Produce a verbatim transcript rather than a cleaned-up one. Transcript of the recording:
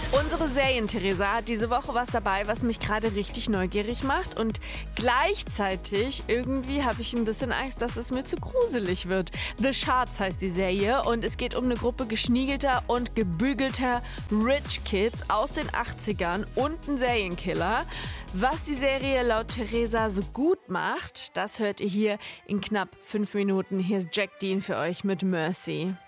Unsere Serien-Theresa hat diese Woche was dabei, was mich gerade richtig neugierig macht. Und gleichzeitig irgendwie habe ich ein bisschen Angst, dass es mir zu gruselig wird. The Shards heißt die Serie und es geht um eine Gruppe geschniegelter und gebügelter Rich Kids aus den achtzigern und einen Serienkiller. Was die Serie laut Theresa so gut macht, das hört ihr hier in knapp fünf Minuten. Hier ist Jack Dean für euch mit Mercy.